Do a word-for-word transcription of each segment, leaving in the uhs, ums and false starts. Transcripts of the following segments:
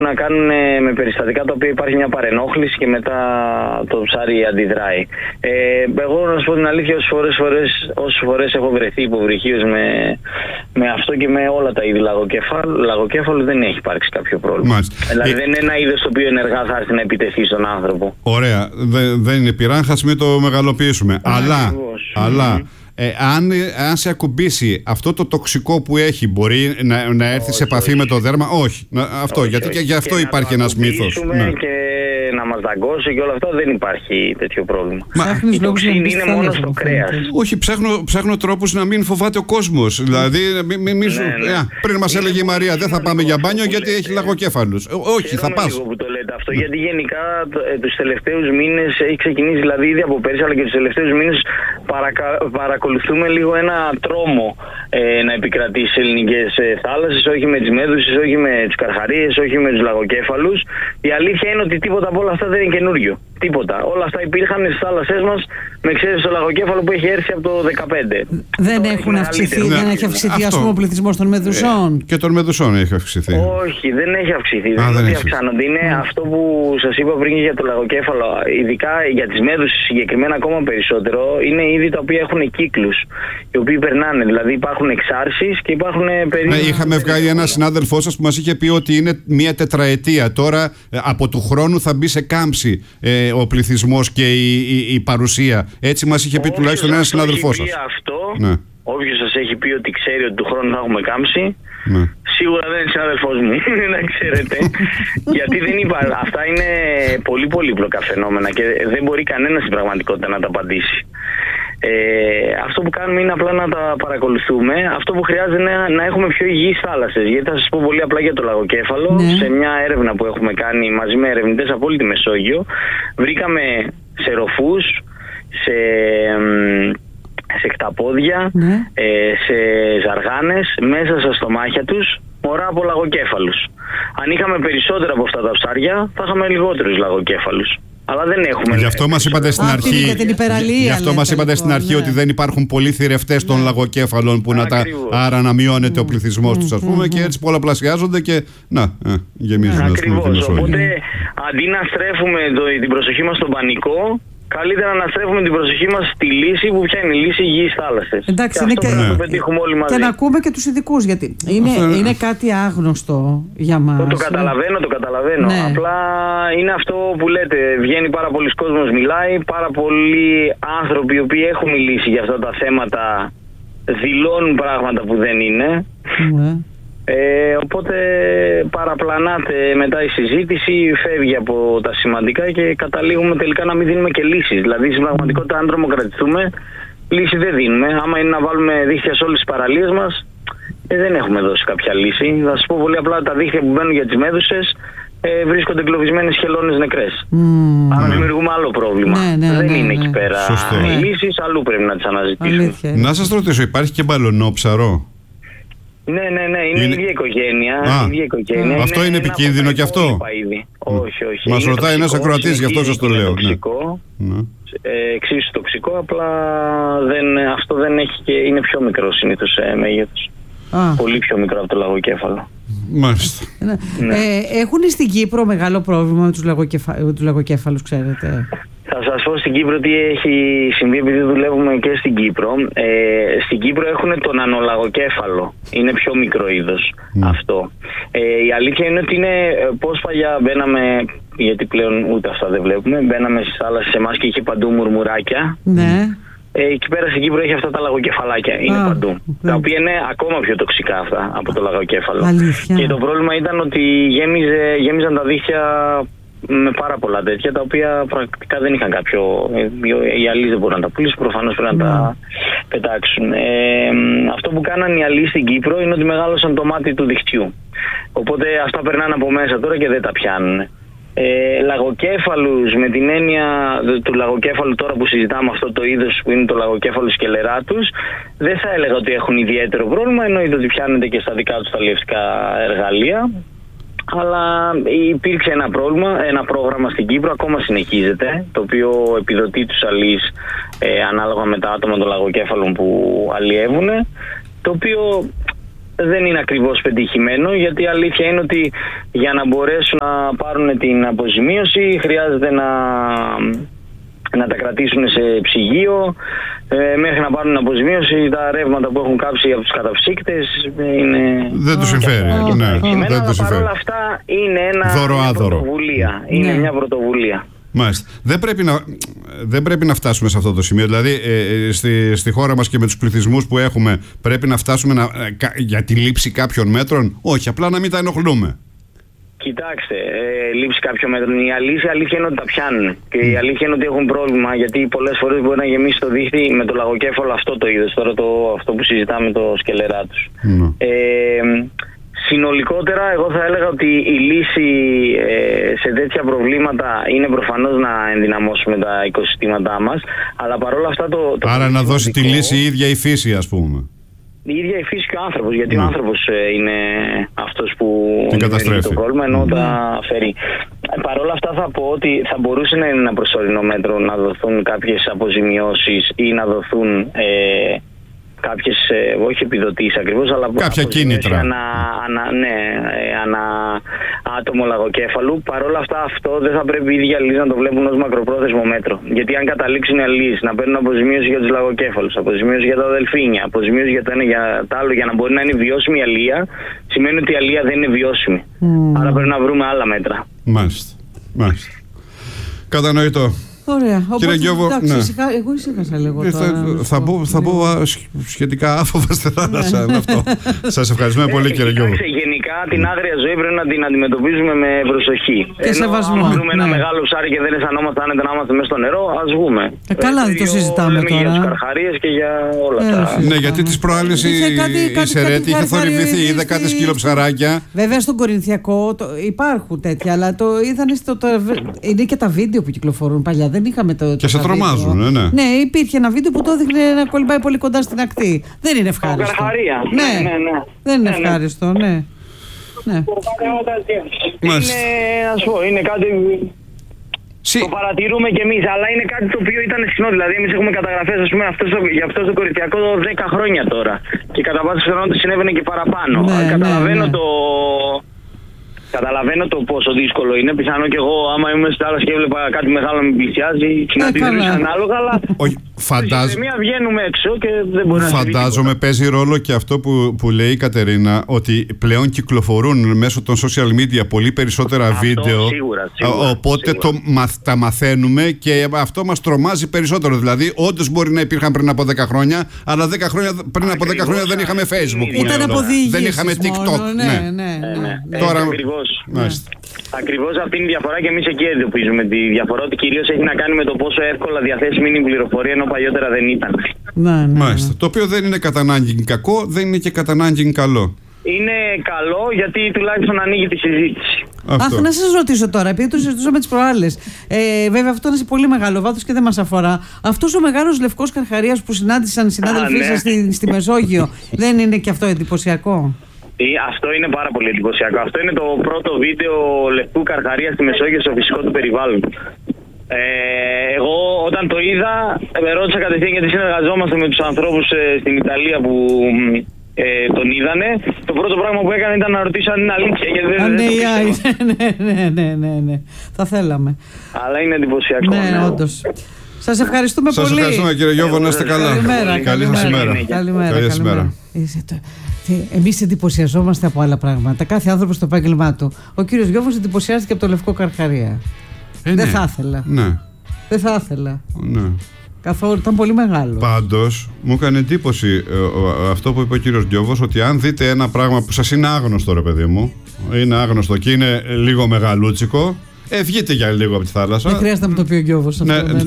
να κάνουν με περιστατικά τα οποία υπάρχει μια παρενόχληση και μετά το ψάρι αντιδράει. Ε, εγώ να σου πω την αλήθεια, όσες φορές, φορές, όσες φορές έχω βρεθεί υποβρυχίως με, με αυτό και με όλα τα είδη λαγοκέφαλου, λαγοκέφαλου δεν έχει υπάρξει κάποιο πρόβλημα. Μάλιστα. Δηλαδή ε... δεν είναι ένα είδος το οποίο ενεργά θα έρθει να επιτεθεί στον άνθρωπο. Ωραία. Δε, δεν είναι πυράγχας, μην το μεγαλοποιήσουμε. Α, αλλά, αλλά Ε, αν, αν σε ακουμπήσει αυτό το τοξικό που έχει, μπορεί να, να έρθει όχι, σε επαφή όχι. με το δέρμα? Όχι. Να, αυτό, όχι, γιατί όχι. και γι' αυτό και υπάρχει ένας μύθος. Ναι. Και να μας δαγκώσει και όλα αυτά, δεν υπάρχει τέτοιο πρόβλημα. Μα, η τοξίνη είναι μόνο στο κρέας. Όχι, ψάχνω, ψάχνω τρόπους να μην φοβάται ο κόσμος. Δηλαδή, μη, μη, μη, ναι, ναι. Ε, πριν μας έλεγε η Μαρία, δεν θα πάμε για μπάνιο γιατί λέτε. έχει λαγοκέφαλους. Όχι, θα πας. Λίγο που το λέτε αυτό, γιατί γενικά τους τελευταίους μήνες έχει ξεκινήσει, δηλαδή ήδη από πέρσι, αλλά και τους τελευταίους μήνες παρακα, παρακολουθούμε λίγο ένα τρόμο ε, να επικρατήσει στις ελληνικές ε, θάλασσες, όχι με τις μέδουσες, όχι με τις καρχαρίες, όχι με τους λαγοκέφαλους. Η αλήθεια είναι ότι τίποτα από όλα αυτά δεν είναι καινούριο. Τίποτα. Όλα αυτά υπήρχαν στις θάλασσές μας, με εξαίρεση το λαγοκέφαλο που έχει έρθει από το δεκαπέντε. Δεν έχουν αυξηθεί, δεν έχει αυξηθεί ας πούμε, ο πληθυσμός των μεδουσών. Ε, και των μεδουσών έχει αυξηθεί. Όχι, δεν έχει αυξηθεί. Α, δεν δεν είναι ότι έχει. αυξάνονται. Είναι mm. αυτό που σας είπα πριν για το λαγοκέφαλο. Ειδικά για τις μέδουσες συγκεκριμένα ακόμα περισσότερο, είναι είδη τα οποία έχουν κύκλους. Οι οποίοι περνάνε. Δηλαδή υπάρχουν εξάρσεις και υπάρχουν περίπου. Ναι, είχαμε βγάλει ένα συνάδελφό σας που μας είχε πει ότι είναι μία τετραετία. Τώρα από του χρόνου θα μπει σε κάμψη ε, ο πληθυσμός και η, η, η παρουσία. Έτσι μας είχε πει όποιος τουλάχιστον ένας συνάδελφός σας. Αυτό, ναι. Όποιος σας έχει πει ότι ξέρει ότι του χρόνου θα έχουμε κάμψη, ναι. σίγουρα δεν είναι συνάδελφός μου, να ξέρετε. Γιατί δεν υπάρχει. Αυτά είναι πολύ πολύπλοκα φαινόμενα και δεν μπορεί κανένας στην πραγματικότητα να τα απαντήσει. Ε, αυτό που κάνουμε είναι απλά να τα παρακολουθούμε. Αυτό που χρειάζεται είναι να έχουμε πιο υγιείς θάλασσες. Γιατί θα σας πω πολύ απλά για το λαγοκέφαλο. Ναι. Σε μια έρευνα που έχουμε κάνει μαζί με ερευνητές από όλη τη Μεσόγειο, βρήκαμε σε ροφούς, σε, σε κταπόδια, ναι. ε, σε ζαργάνες, μέσα στα στομάχια τους, μωρά από λαγοκέφαλους. Αν είχαμε περισσότερα από αυτά τα ψάρια, θα είχαμε λιγότερους λαγοκέφαλους. Αλλά δεν έχουμε. Γι' αυτό μας είπατε στην αρχή, γι' αυτό μας είπατε στην αρχή ότι δεν υπάρχουν πολλοί θηρευτές των λαγοκέφαλων που να τα, άρα να μειώνεται ο πληθυσμός τους, ας πούμε, και έτσι πολλαπλασιάζονται και να, ε, γεμίζουν. Ακριβώς. Οπότε αντί να στρέφουμε το, την προσοχή μας στον πανικό, καλύτερα να στρέφουμε την προσοχή μας στη λύση, που ποια είναι η λύση? Υγιείς θάλασσες. Εντάξει, και είναι αυτό και, πρέπει να το πετύχουμε όλοι μαζί. Και να ακούμε και τους ειδικούς, γιατί είναι, αυτό... είναι κάτι άγνωστο για μας. Το, το καταλαβαίνω, το καταλαβαίνω. Ναι. Απλά είναι αυτό που λέτε. Βγαίνει πάρα πολλοί κόσμος, μιλάει, πάρα πολλοί άνθρωποι οι οποίοι έχουν μιλήσει για αυτά τα θέματα, δηλώνουν πράγματα που δεν είναι. Ναι. Ε, οπότε παραπλανάται μετά η συζήτηση, φεύγει από τα σημαντικά και καταλήγουμε τελικά να μην δίνουμε και λύσεις. Δηλαδή στην πραγματικότητα, αν τρομοκρατηθούμε, λύση δεν δίνουμε. Άμα είναι να βάλουμε δίχτυα σε όλες τις παραλίες μας, ε, δεν έχουμε δώσει κάποια λύση. Θα σας πω πολύ απλά, τα δίχτυα που μπαίνουν για τις μέδουσες ε, βρίσκονται εγκλωβισμένες χελώνες νεκρές. Mm. Άρα δημιουργούμε άλλο πρόβλημα. Ναι, ναι, δεν ναι, είναι ναι. εκεί πέρα οι λύσεις, αλλού πρέπει να τις αναζητήσουμε. Αλήθεια. Να σας ρωτήσω, υπάρχει και μπαλονόψαρο? Ναι, ναι, ναι, είναι, είναι... η ίδια οικογένεια. Α, η ίδια οικογένεια. Αυτό είναι, είναι επικίνδυνο κι αυτό? Όχι, όχι. Μας ρωτάει ένας ακροατής, γι' αυτό σας το λέω. Τοξικό, ναι. ε, εξίσου τοξικό, απλά δεν, αυτό δεν έχει και είναι πιο μικρό συνήθως ε, μέγεθος. Α. Πολύ πιο μικρό από το λαγοκέφαλο. Μάλιστα. Ναι. Ε, έχουν στην Κύπρο μεγάλο πρόβλημα με τους, λαγοκεφα... τους λαγοκέφαλους, ξέρετε? Θα σας πω στην Κύπρο τι έχει συμβεί, επειδή δουλεύουμε και στην Κύπρο. Ε, στην Κύπρο έχουν τον ανολαγοκέφαλο. Είναι πιο μικρό είδος mm. αυτό. Ε, η αλήθεια είναι ότι είναι πώς παλιά μπαίναμε, γιατί πλέον ούτε αυτά δεν βλέπουμε, μπαίναμε στις θάλασσες εμάς και είχε παντού μουρμουράκια. Ναι. Ε, εκεί πέρα στην Κύπρο έχει αυτά τα λαγοκεφαλάκια. Είναι ah, παντού. Ναι. Τα οποία είναι ακόμα πιο τοξικά αυτά από το λαγοκέφαλο. Αλήθεια. Και το πρόβλημα ήταν ότι γέμιζε, γέμιζαν τα δίχτυα με πάρα πολλά τέτοια, τα οποία πρακτικά δεν είχαν κάποιο. Οι αλείς δεν μπορούν να τα πουλήσουν, προφανώς πρέπει να mm. τα πετάξουν. Ε, αυτό που κάναν οι αλείς στην Κύπρο είναι ότι μεγάλωσαν το μάτι του δικτυού. Οπότε αυτά περνάνε από μέσα τώρα και δεν τα πιάνουν. Ε, λαγοκέφαλους, με την έννοια του λαγοκέφαλου τώρα που συζητάμε, αυτό το είδος που είναι το λαγοκέφαλο σκελεράτους, δεν θα έλεγα ότι έχουν ιδιαίτερο πρόβλημα, εννοείται ότι πιάνεται και στα δικά τους τα αλλιευτικά εργαλεία. Αλλά υπήρξε ένα πρόβλημα, ένα πρόγραμμα στην Κύπρο, ακόμα συνεχίζεται, το οποίο επιδοτεί τους αλείς ε, ανάλογα με τα άτομα των λαγοκέφαλων που αλλιεύουν, το οποίο δεν είναι ακριβώς πετυχημένο, γιατί η αλήθεια είναι ότι για να μπορέσουν να πάρουν την αποζημίωση χρειάζεται να, να τα κρατήσουν σε ψυγείο. Ε, μέχρι να πάρουν αποζημίωση, τα ρεύματα που έχουν κάψει από τους καταψύκτες είναι... Δεν τους συμφέρει. Oh, ναι, αλλά δεν τους παρόλα αυτά είναι ένα, μια πρωτοβουλία. Είναι ναι. μια πρωτοβουλία. Μάλιστα. Δεν πρέπει, να, δεν πρέπει να φτάσουμε σε αυτό το σημείο. Δηλαδή, ε, στη, στη χώρα μας και με τους πληθυσμούς που έχουμε, πρέπει να φτάσουμε να, κα, για τη λήψη κάποιων μέτρων. Όχι, απλά να μην τα ενοχλούμε. Κοιτάξτε, ε, λήψη κάποιων μέτρων. Η αλήθεια, η αλήθεια είναι ότι τα πιάνουν. Και η αλήθεια είναι ότι έχουν πρόβλημα, γιατί πολλές φορές μπορεί να γεμίσει το δίχτυ με το λαγοκέφαλο αυτό το είδος. Τώρα το, αυτό που συζητάμε, το σκελερά τους. Mm. Ε, Συνολικότερα, εγώ θα έλεγα ότι η λύση ε, σε τέτοια προβλήματα είναι προφανώς να ενδυναμώσουμε τα οικοσυστήματά μας, αλλά παρόλα αυτά το... το Άρα να δώσει τη λύση η ίδια η φύση, ας πούμε. Η ίδια η φύση και ο άνθρωπος, γιατί ναι. ο άνθρωπος ε, είναι αυτός που καταστρέφει το πρόβλημα, ενώ mm. τα φέρει. Παρόλα αυτά θα πω ότι θα μπορούσε να είναι ένα προσωρινό μέτρο να δοθούν κάποιες αποζημιώσεις ή να δοθούν... Ε, κάποιες, ε, όχι επιδοτήσεις ακριβώς, αλλά κάποια κίνητρα. Ανα, ανα, ναι, ανα άτομο λαγοκέφαλου. Παρ' όλα αυτά, αυτό δεν θα πρέπει οι ίδιοι αλληλείς να το βλέπουν ως μακροπρόθεσμο μέτρο. Γιατί αν καταλήξουν οι αλληλείς να παίρνουν αποζημίωση για τους λαγοκέφαλους, αποζημίωση για τα δελφίνια, αποζημίωση για το ένα για το άλλο, για να μπορεί να είναι βιώσιμη η αλληλεία, σημαίνει ότι η αλληλεία δεν είναι βιώσιμη. Mm. Άρα πρέπει να βρούμε άλλα μέτρα. Μάλιστα. Μάλιστα. Κατανοητό. Ωραία. Κύριε Γκιόβο, ναι. Εγώ ησύχασα λίγο ε, τώρα. Θα, θα, πω, θα πω σχετικά άφοβα στη θάλασσα με αυτό. Σας ευχαριστούμε πολύ, ε, κύριε Γκιόβο. Γενικά την άγρια ζωή πρέπει να την αντιμετωπίζουμε με προσοχή. Και σεβασμό. Αν βρούμε ναι. ένα μεγάλο ψάρι και δεν αισθανόμαστε άνετα να είμαστε μέσα στο νερό, ας βγούμε. Ε, καλά, δεν το συζητάμε λέμε τώρα. Για τους καρχαρίες και για όλα ε, τα... Ναι, γιατί τις προάλλες η, η Σερέτη είχε θορυβηθεί, είδε κάτι σκυλοψαράκια. Βέβαια στον Κορινθιακό υπάρχουν τέτοια, αλλά το είδανε στο... Είναι και τα βίντεο που κυκλοφορούν παλιά, δεν είχαμε το... Και σε τρομάζουν, ναι, ναι. Ναι, υπήρχε ένα βίντεο που το έδειχνε να κολυμπάει πολύ κοντά στην ακτή. Δεν είναι ευχάριστο. Καρχαρία. Ναι, ναι, ναι. Δεν είναι ευχάριστο, ναι. ναι. Είναι, να σου πω, είναι κάτι... Sí. Το παρατηρούμε κι εμείς, αλλά είναι κάτι το οποίο ήταν συχνό. Δηλαδή, εμείς έχουμε καταγραφές, ας πούμε, αυτό στο, για αυτό στο Κορινθιακό δέκα χρόνια τώρα. Και κατά πάσα πιθανότητα συνέβαινε και παραπάνω. Ναι, Καταλαβαίνω ναι, ναι. το... Καταλαβαίνω το πόσο δύσκολο είναι. Πιθανό και εγώ, άμα ήμουν στη θάλασσα και έβλεπα κάτι μεγάλο να με πλησιάζει, να την ρίξω ανάλογα, αλλά. Όχι, φαντάζ... μία βγαίνουμε έξω και δεν μπορεί να συμβεί. Φαντάζομαι παίζει ρόλο και αυτό που, που λέει η Κατερίνα, ότι πλέον κυκλοφορούν μέσω των social media πολύ περισσότερα αυτό, βίντεο. Σίγουρα, σίγουρα, οπότε σίγουρα. Το, μα, τα μαθαίνουμε και αυτό μας τρομάζει περισσότερο. Δηλαδή, όντως μπορεί να υπήρχαν πριν από δέκα χρόνια, αλλά δέκα χρόνια, πριν από δέκα χρόνια δεν είχαμε Facebook. Ήταν από δεν είχαμε TikTok. Μόνο, ναι, ναι, ναι, ναι. Τώρα. Ναι. Ακριβώς αυτή είναι η διαφορά και εμείς εκεί εντοπίζουμε τη διαφορά, ότι κυρίως έχει να κάνει με το πόσο εύκολα διαθέσιμη είναι η πληροφορία, ενώ παλιότερα δεν ήταν. Ναι, ναι, ναι. Μάλιστα. Το οποίο δεν είναι κατά ανάγκη κακό, δεν είναι και κατά ανάγκη καλό. Είναι καλό γιατί τουλάχιστον ανοίγει τη συζήτηση. Αυτό. Αχ, να σας ρωτήσω τώρα, επειδή το συζητούσαμε τις προάλλες. Ε, βέβαια, αυτό είναι σε πολύ μεγάλο βάθος και δεν μας αφορά. Αυτός ο μεγάλος λευκός καρχαρίας που συνάντησαν οι συνάδελφοί ναι. σας στη, στη Μεσόγειο, δεν είναι και αυτό εντυπωσιακό? Αυτό είναι πάρα πολύ εντυπωσιακό. Αυτό είναι το πρώτο βίντεο λευκού καρχαρία στη Μεσόγειο στο φυσικό του περιβάλλον. Ε, εγώ όταν το είδα, με ρώτησα κατευθείαν γιατί συνεργαζόμαστε με τους ανθρώπους ε, στην Ιταλία που ε, τον είδανε. Το πρώτο πράγμα που έκανε ήταν να ρωτήσω αν είναι αλήθεια. Γιατί δεν, αν δεν ναι, ναι, ναι, ναι, ναι, θα θέλαμε. Αλλά είναι εντυπωσιακό. Ναι, ναι. όντως. Σας ευχαριστούμε Σας πολύ. Σας ευχαριστούμε κύριε Γιώβο, να είστε καλά. Καλημέρα. Καλή σας ημέρα. Καλημέρα. Καλημέρα. Εμείς εντυπωσιαζόμαστε από άλλα πράγματα. Κάθε άνθρωπος στο επάγγελμά του. Ο κύριος Γιώβος εντυπωσιάστηκε από το λευκό καρχαρία. Ε, Δεν ναι. θα ήθελα. Ναι. Δεν θα ήθελα. Ναι. Καθόλου, ήταν πολύ μεγάλο. Πάντως, μου έκανε εντύπωση ε, αυτό που είπε ο κύριος Γιώβος, ότι αν δείτε ένα πράγμα που σας είναι άγνωστο, ρε παιδί μου, είναι άγνωστο και είναι λίγο μεγαλούτσικο, ε, βγείτε για λίγο από τη θάλασσα. Δεν χρειάζεται να μου το πει ο Γιώβος αυτό. Ναι.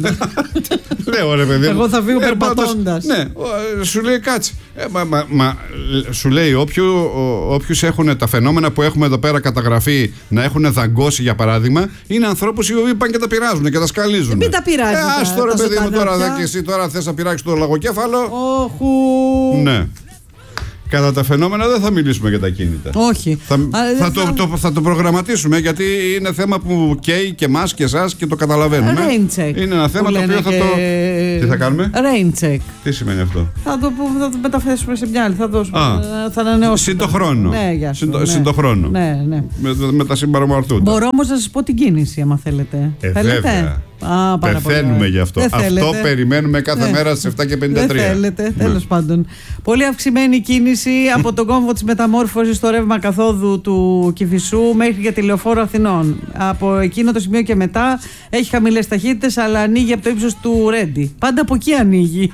Λέω ρε παιδί μου. Εγώ θα φύγω ε, περπατώντας. Ναι, σου λέει κάτσε. Ε, μα, μα, μα, σου λέει όποιους έχουν τα φαινόμενα που έχουμε εδώ πέρα καταγραφεί να έχουν δαγκώσει για παράδειγμα, είναι ανθρώπους οι οποίοι πάνε και τα πειράζουν και τα σκαλίζουν. Μην τα πειράζει. Ε, ας τώρα παιδί μου τώρα, δε, και εσύ τώρα θες να πειράξεις το λαγοκέφαλο. Όχου. Ναι. Κατά τα φαινόμενα δεν θα μιλήσουμε για τα κίνητα. Όχι. Θα, Α, θα, θα... Το, το, θα το προγραμματίσουμε, γιατί είναι θέμα που καίει και εμάς και εσάς και το καταλαβαίνουμε. Rain check. Είναι ένα θέμα το οποίο θα και... το. Τι θα κάνουμε? Rain check. Τι σημαίνει αυτό? Θα το, θα το μεταφράσουμε σε μια άλλη. Θα, δώσουμε, Α, θα ανανεώσουμε. Συν το χρόνο. Ναι, γεια σου, Συν το, ναι. συν το χρόνο. Ναι, ναι. Με, με τα συμπαρομαρτούντα. Μπορώ όμως να σας πω την κίνηση, άμα θέλετε. Ε, θέλετε? βέβαια. Α, πάρα Πεθαίνουμε πολύ γι' αυτό. Δεν Αυτό θέλετε. περιμένουμε κάθε Ναι. μέρα στις επτά και πενήντα τρία. Δεν θέλετε, Ναι. τέλος πάντων. Πολύ αυξημένη κίνηση από τον κόμβο της μεταμόρφωσης στο ρεύμα καθόδου του Κηφισού μέχρι και τη Λεωφόρο Αθηνών. Από εκείνο το σημείο και μετά έχει χαμηλές ταχύτητες, αλλά ανοίγει από το ύψος του Ρέντι. Πάντα από εκεί ανοίγει.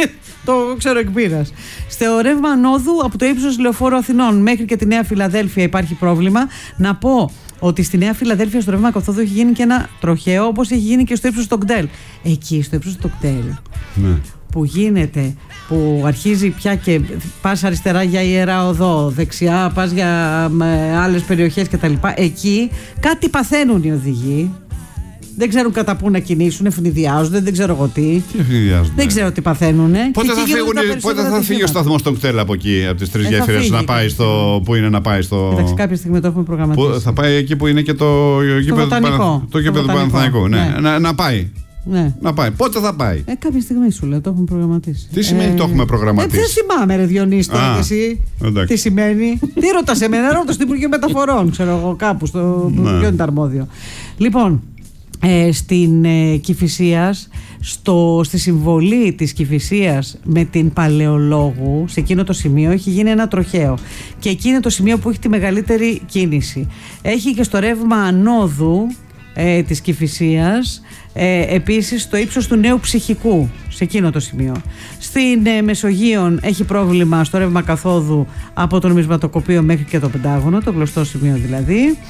Το ξέρω εκ πείρας. Στο ρεύμα ανόδου από το ύψος Λεωφόρου Αθηνών μέχρι και τη Νέα Φιλαδέλφια υπάρχει πρόβλημα. Να πω ότι στη Νέα Φιλαδέλφια στο ρεύμα καθόδου έχει γίνει και ένα τροχαίο, όπως έχει γίνει και στο ύψος του Κτέλ. Εκεί στο ύψος του Κτέλ, Ναι. που γίνεται, που αρχίζει πια και πας αριστερά για Ιερά Οδό, δεξιά πας για με, άλλες περιοχές κτλ. Εκεί κάτι παθαίνουν οι οδηγοί. Δεν ξέρουν κατά πού να κινήσουν, ευνηδιάζονται, δεν ξέρω εγώ τι. Τι ευνηδιάζονται? Δεν ξέρω τι παθαίνουν. Πότε θα, φύγουν, πότε θα φύγει ο σταθμός των Κτέλ από εκεί, από τις τρεις Ε, θα γέφυρες, φύγει. να πάει στο. Πού είναι να πάει στο. Εντάξει, κάποια στιγμή το έχουμε προγραμματίσει. Που, θα πάει εκεί που είναι και το γήπεδο του Βοτανικό. Παναθ- το Στο γήπεδο του Βοτανικό. Παναθηναϊκού. Ναι. Ναι. Να, να πάει. Ναι. Να πάει. Πότε θα πάει? Ε, κάποια στιγμή σου λέω, το έχουμε προγραμματίσει. Τι σημαίνει το έχουμε προγραμματίσει? Ε, δεν θυμάμαι, ρε Διονύση, τώρα Α, και εσύ. εντάξει. Τι σημαίνει. Τι ρωτάς εμένα, ρώτα στο Υπουργείο Μεταφορών, ξέρω εγώ, κάπου. Στο Ναι. ποιο είναι το αρμόδιο. Λοιπόν, ε, στην ε, Κηφισίας, στο, στη συμβολή της Κηφισίας με την Παλαιολόγου, σε εκείνο το σημείο έχει γίνει ένα τροχαίο. Και εκεί είναι το σημείο που έχει τη μεγαλύτερη κίνηση. Έχει και στο ρεύμα ανόδου ε, της Κηφισίας, ε, επίσης στο ύψος του Νέου Ψυχικού, σε εκείνο το σημείο. Στην ε, Μεσογείων έχει πρόβλημα στο ρεύμα καθόδου από το νομισματοκοπείο μέχρι και το Πεντάγωνο, το γνωστό σημείο δηλαδή.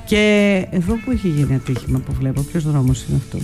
Και εδώ που έχει γίνει ατύχημα που βλέπω, ποιος δρόμος είναι αυτός?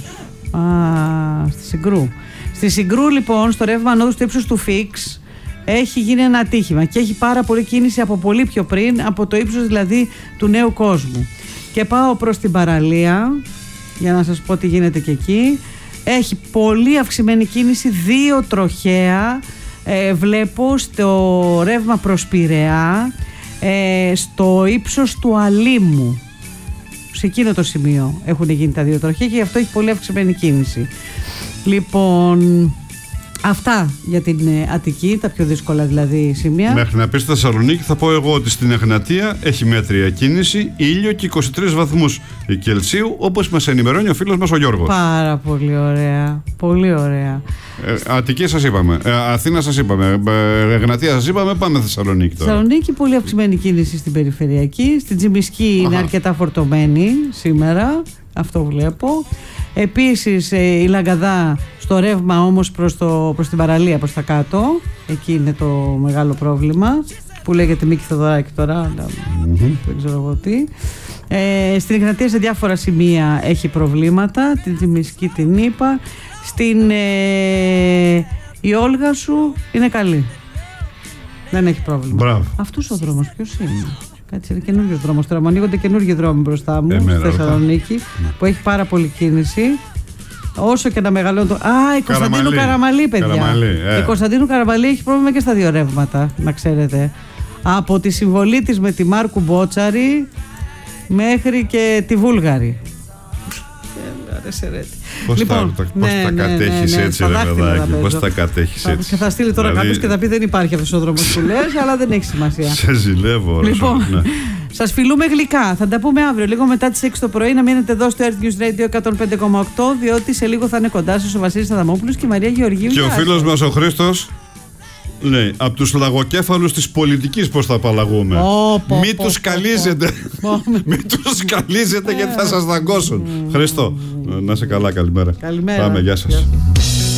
Α, στη Συγκρού. Στη Συγκρού λοιπόν, στο ρεύμα ανόδου στο ύψος του Φίξ, έχει γίνει ένα ατύχημα και έχει πάρα πολύ κίνηση από πολύ πιο πριν, από το ύψος δηλαδή του Νέου Κόσμου. Και πάω προς την παραλία για να σας πω τι γίνεται και εκεί. Έχει πολύ αυξημένη κίνηση, δύο τροχαία ε, βλέπω στο ρεύμα προς Πειραιά, ε, στο ύψος του Αλήμου. Σε εκείνο το σημείο έχουν γίνει τα δύο τροχαία και γι' αυτό έχει πολύ αυξημένη κίνηση. Λοιπόν, αυτά για την ε, Αττική, τα πιο δύσκολα δηλαδή σημεία. Μέχρι να πει στη Θεσσαλονίκη, θα πω εγώ ότι στην Εγνατία έχει μέτρια κίνηση, ήλιο και είκοσι τρεις βαθμούς Κελσίου, όπως μας ενημερώνει ο φίλος μας ο Γιώργος. Πάρα πολύ ωραία. Πολύ ωραία. Ε, Αττική σας είπαμε. Ε, Αθήνα σας είπαμε. Ε, Εγνατία σας είπαμε. Πάμε Θεσσαλονίκη τώρα. Θεσσαλονίκη, πολύ αυξημένη κίνηση στην περιφερειακή. Στην Τζιμισκή είναι αρκετά φορτωμένη σήμερα. Αυτό βλέπω. Επίσης ε, η Λαγκαδά στο ρεύμα όμως προς, το, προς την παραλία, προς τα κάτω. Εκεί είναι το μεγάλο πρόβλημα. Που λέγεται Μίκη Θοδωράκη τώρα. Αλλά Mm-hmm. δεν ξέρω εγώ τι. Ε, στην Εγνατία σε διάφορα σημεία έχει προβλήματα. Την Τζιμισκή την είπα. Στην ε, η Όλγα σου είναι καλή. Δεν έχει πρόβλημα. Μπράβο. Αυτός ο δρόμος ποιος είναι? Κάτσε, είναι καινούριος δρόμος τώρα. Μου ανοίγονται καινούργιοι δρόμοι μπροστά μου Εμένα, στη Θεσσαλονίκη ναι. που έχει πάρα πολύ κίνηση. Όσο και να μεγαλώνει το. Α, η Κωνσταντίνου Καραμαλή. Καραμαλή, παιδιά. Καραμαλή, ε. Η Κωνσταντίνου Καραμαλή έχει πρόβλημα και στα δύο ρεύματα, να ξέρετε. Από τη συμβολή της με τη Μάρκου Μπότσαρη μέχρι και τη Βούλγαρη. Πώς Λοιπόν, τα, τα, ναι, πώς τα ναι, κατέχεις ναι, ναι, έτσι, στα ρε δάχτυλα παιδάκι? να Πώς παίζω. τα κατέχεις Θα, έτσι? θα στείλει τώρα Δηλαδή, κάποιος και θα πει δεν υπάρχει αυτός ο δρόμος που λες, αλλά δεν έχει σημασία. Σε ζηλεύω, ρε. Λοιπόν, Ναι. σας φιλούμε γλυκά. Θα τα πούμε αύριο, λίγο μετά τις έξι το πρωί, να μείνετε εδώ στο Earth News Radio εκατόν πέντε κόμμα οκτώ, διότι σε λίγο θα είναι κοντά σας ο Βασίλης Αδαμόπουλος και η Μαρία Γεωργίου. Και ο Γεια σας. φίλος μας ο Χρήστος λέει, από τους λαγοκέφαλους της πολιτικής πώς θα απαλλαγούμε? Ω, πω, Μη πω, τους πω, καλίζετε. πω. Μη τους καλίζετε γιατί θα σας δαγκώσουν. Χριστό, να είσαι καλά, καλημέρα. Καλημέρα. Πάμε, γεια σας. Γεια σας.